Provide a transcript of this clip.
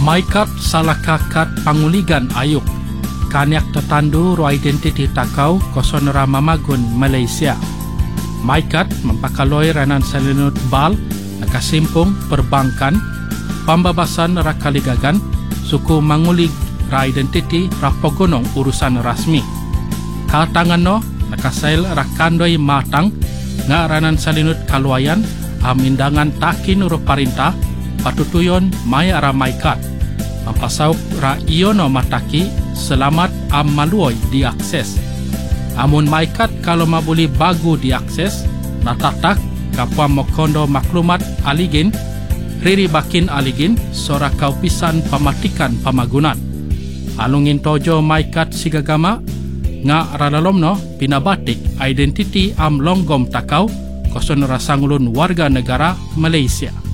Maikat salah kakat panguligan ayuk. Kanyak tertandu ro identiti takau kosonera mamagun Malaysia. Maikat mempakaloi ranan salinut bal nakasimpung perbankan pambabasan rakaligagan suku mangulig ra identiti rapogonong urusan rasmi. Katangan no nakasail rakandoi matang nga ranan salinut kaluayan amindangan takin uro parintah patutuyon maya ra maikat mampasauk ra iono mataki selamat maluoy diakses. Amun maikat kalau mabuli bagu diakses natatak kapwa mokondo maklumat aligin riri bakin aligin sora kaupisan pamatikan pamagunan alungin tojo maikat sigagama nga radalomno pinabatik identiti longgom takau koson rasangulun warga negara Malaysia.